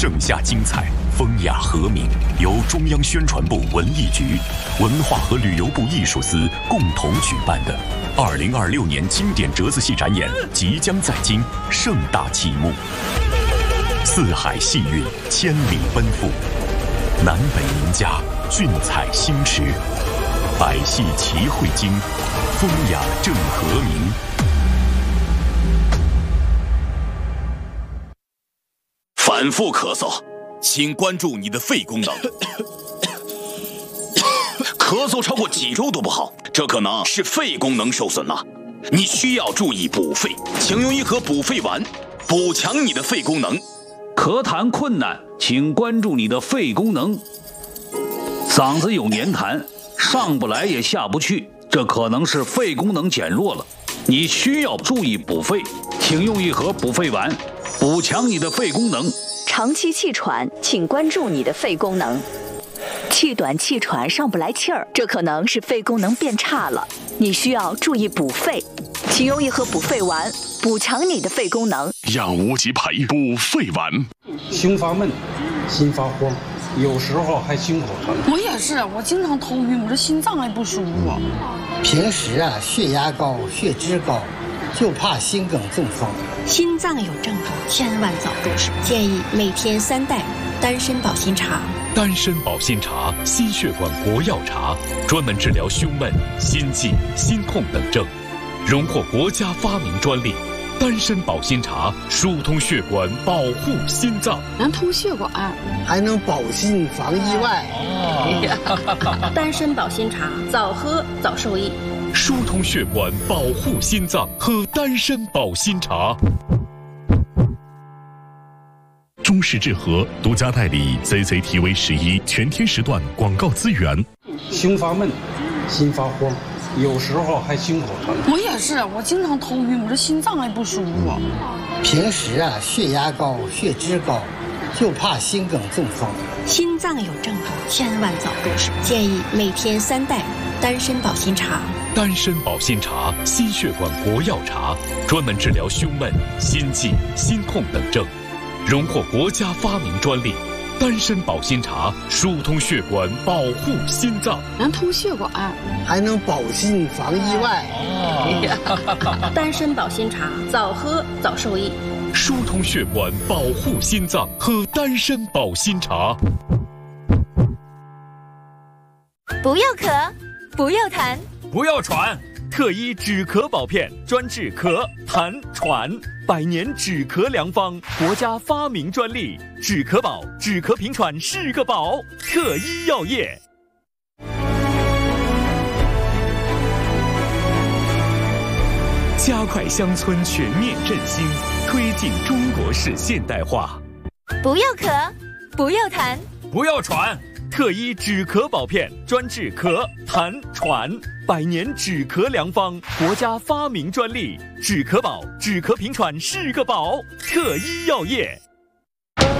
盛夏精彩，风雅和鸣，由中央宣传部文艺局、文化和旅游部艺术司共同举办的2026年经典折子戏展演即将在京盛大启幕。四海戏韵，千里奔赴，南北名家，俊采星驰，百戏齐汇京，风雅正和鸣。 反复咳嗽，请关注你的肺功能。咳嗽超过几周都不好，这可能是肺功能受损了。你需要注意补肺，请用一盒补肺丸，补强你的肺功能。 咳痰困难，请关注你的肺功能。嗓子有黏痰，上不来也下不去，这可能是肺功能减弱了。你需要注意补肺，请用一盒补肺丸，补强你的肺功能。 长期气喘，请关注你的肺功能。气短气喘上不来气儿，这可能是肺功能变差了。你需要注意补肺，请用一盒补肺丸，补强你的肺功能。 让无极培补肺丸。 胸发闷，心发慌，有时候还心口疼。 我也是，我经常头晕，我这心脏还不舒服。 平时血压高，血脂高，就怕心梗中风。 心脏有症状，千万早重视。建议每天3袋丹参保心茶。 丹参保心茶，心血管国药茶，专门治疗胸闷、心悸、心痛等症，荣获国家发明专利。丹参保心茶疏通血管，保护心脏， 能通血管， 还能保心防意外。 丹参保心茶，早喝早受益。 疏通血管，保护心脏，喝丹参保心茶。 中式治和独家代理 CCTV11全天时段广告资源。 胸发闷，心发慌，有时候还心口疼。 我也是，我经常头晕，我这心脏还不舒服。 平时血压高，血脂高，就怕心梗中风。 心脏有症状，千万早重视。建议每天3袋丹参保心茶。 丹参保心茶，心血管国药茶，专门治疗胸闷、心悸、心痛等症，荣获国家发明专利。丹参保心茶疏通血管，保护心脏， 能通血管， 还能保心防意外。 丹参保心茶，早喝早受益。 疏通血管，保护心脏，喝丹参保心茶。 不要咳，不要痰， 不要喘，特医止咳保片，专治咳、痰、喘，100年止咳良方，国家发明专利。止咳宝，止咳平喘是个宝，特医药业。加快乡村全面振兴，推进中国式现代化。 不要咳，不要痰， 不要喘，特医止咳保片，专治咳、痰、喘，100年止咳良方，国家发明专利。止咳宝，止咳平喘是个宝，特医药业。